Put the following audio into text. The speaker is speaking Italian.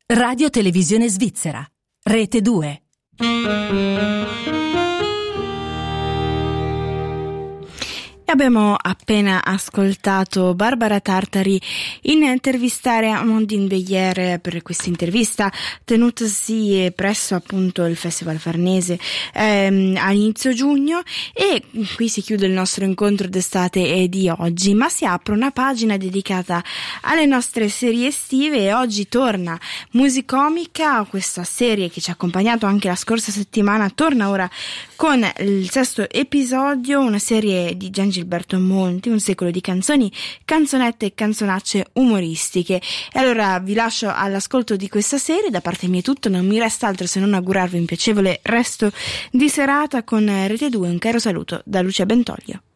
Radio Televisione Svizzera, Rete 2. Abbiamo appena ascoltato Barbara Tartari intervistare Amandine Veillère per questa intervista tenutasi presso appunto il Festival Farnese all'inizio giugno, e qui si chiude il nostro incontro d'estate di oggi, ma si apre una pagina dedicata alle nostre serie estive e oggi torna Musicomica, questa serie che ci ha accompagnato anche la scorsa settimana, torna ora con il 6º episodio, una serie di Gian Gilberto Monti, un secolo di canzoni, canzonette e canzonacce umoristiche. E allora vi lascio all'ascolto di questa serie. Da parte mia è tutto, non mi resta altro se non augurarvi un piacevole resto di serata con Rete 2. Un caro saluto da Lucia Bentoglio.